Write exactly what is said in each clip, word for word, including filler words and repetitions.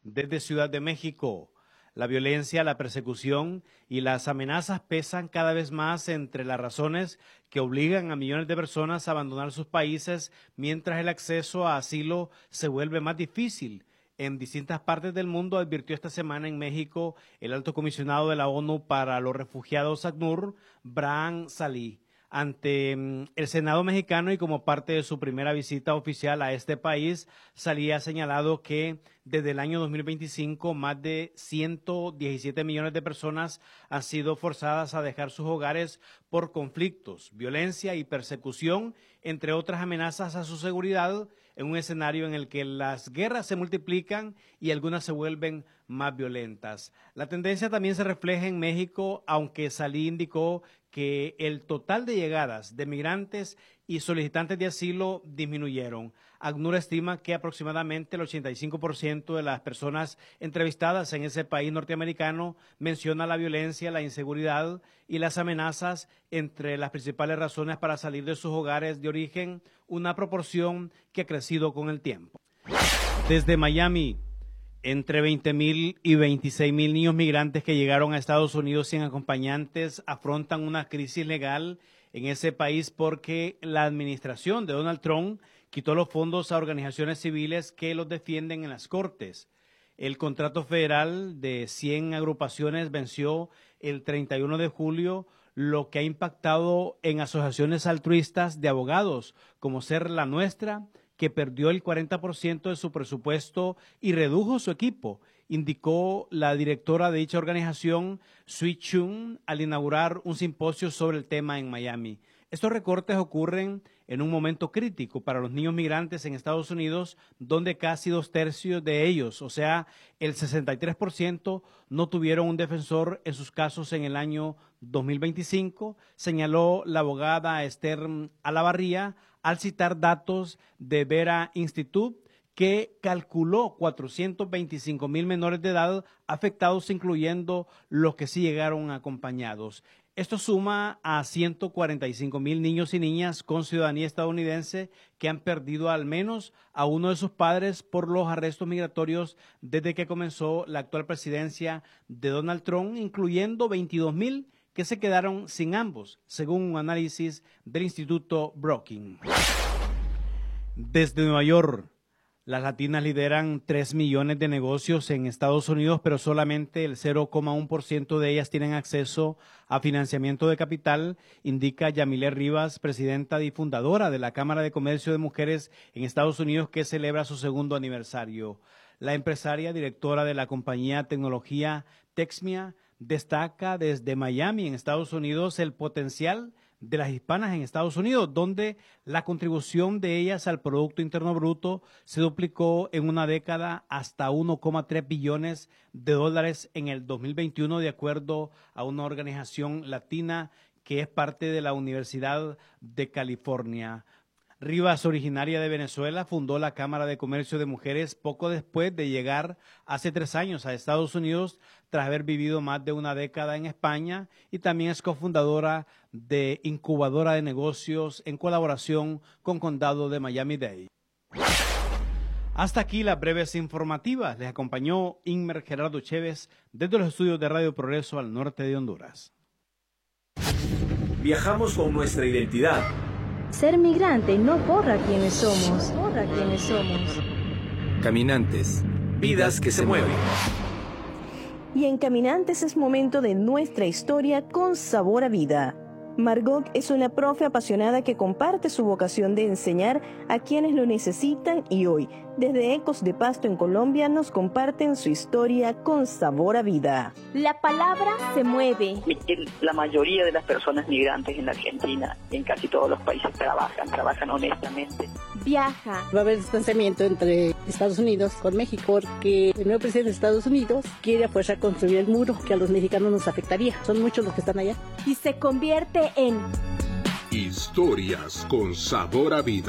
desde Ciudad de México. La violencia, la persecución y las amenazas pesan cada vez más entre las razones que obligan a millones de personas a abandonar sus países mientras el acceso a asilo se vuelve más difícil. En distintas partes del mundo, advirtió esta semana en México el alto comisionado de la ONU para los refugiados, ACNUR, Brahim Salih, ante el Senado mexicano y como parte de su primera visita oficial a este país. Salih ha señalado que desde el año dos mil veinticinco más de ciento diecisiete millones de personas han sido forzadas a dejar sus hogares por conflictos, violencia y persecución, entre otras amenazas a su seguridad, en un escenario en el que las guerras se multiplican y algunas se vuelven más violentas. La tendencia también se refleja en México, aunque Salih indicó que el total de llegadas de migrantes y solicitantes de asilo disminuyeron. ACNUR estima que aproximadamente el ochenta y cinco por ciento de las personas entrevistadas en ese país norteamericano menciona la violencia, la inseguridad y las amenazas entre las principales razones para salir de sus hogares de origen, una proporción que ha crecido con el tiempo. Desde Miami, entre veinte mil y veintiséis mil niños migrantes que llegaron a Estados Unidos sin acompañantes afrontan una crisis legal en ese país porque la administración de Donald Trump quitó los fondos a organizaciones civiles que los defienden en las cortes. El contrato federal de cien agrupaciones venció el treinta y uno de julio, lo que ha impactado en asociaciones altruistas de abogados, como Ser la Nuestra, que perdió el cuarenta por ciento de su presupuesto y redujo su equipo, indicó la directora de dicha organización, Sui Chung, al inaugurar un simposio sobre el tema en Miami. Estos recortes ocurren en un momento crítico para los niños migrantes en Estados Unidos, donde casi dos tercios de ellos, o sea, el sesenta y tres por ciento, no tuvieron un defensor en sus casos en el año dos mil veinticinco, señaló la abogada Esther Alavarría al citar datos de Vera Institute, que calculó cuatrocientos veinticinco mil menores de edad afectados, incluyendo los que sí llegaron acompañados. Esto suma a ciento cuarenta y cinco mil niños y niñas con ciudadanía estadounidense que han perdido al menos a uno de sus padres por los arrestos migratorios desde que comenzó la actual presidencia de Donald Trump, incluyendo veintidós mil que se quedaron sin ambos, según un análisis del Instituto Brookings. Desde Nueva York, las latinas lideran tres millones de negocios en Estados Unidos, pero solamente el cero coma uno por ciento de ellas tienen acceso a financiamiento de capital, indica Yamile Rivas, presidenta y fundadora de la Cámara de Comercio de Mujeres en Estados Unidos, que celebra su segundo aniversario. La empresaria, directora de la compañía tecnología Texmia, destaca desde Miami, en Estados Unidos, el potencial de las hispanas en Estados Unidos, donde la contribución de ellas al Producto Interno Bruto se duplicó en una década hasta uno coma tres billones de dólares en el dos mil veintiuno, de acuerdo a una organización latina que es parte de la Universidad de California. Rivas, originaria de Venezuela, fundó la Cámara de Comercio de Mujeres poco después de llegar hace tres años a Estados Unidos, tras haber vivido más de una década en España, y también es cofundadora de Incubadora de Negocios en colaboración con Condado de Miami-Dade. Hasta aquí las breves informativas. Les acompañó Inmer Gerardo Chévez desde los estudios de Radio Progreso al norte de Honduras. Viajamos con nuestra identidad. Ser migrante no borra quienes somos, borra quienes somos. Caminantes, vidas que se mueven. Y en Caminantes es momento de nuestra historia con sabor a vida. Margot es una profe apasionada que comparte su vocación de enseñar a quienes lo necesitan y hoy, desde Ecos de Pasto en Colombia, nos comparten su historia con sabor a vida. La palabra se mueve. La mayoría de las personas migrantes en la Argentina y en casi todos los países trabajan, trabajan honestamente. Viaja. Va a haber distanciamiento entre Estados Unidos con México porque el nuevo presidente de Estados Unidos quiere a fuerza construir el muro que a los mexicanos nos afectaría. Son muchos los que están allá. Y se convierte en Historias con sabor a vida.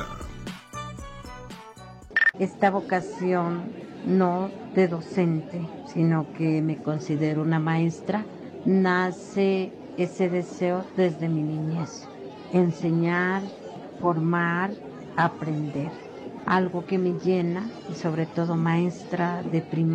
Esta vocación no de docente, sino que me considero una maestra, nace ese deseo desde mi niñez. Enseñar, formar, aprender. Algo que me llena y sobre todo maestra de primaria.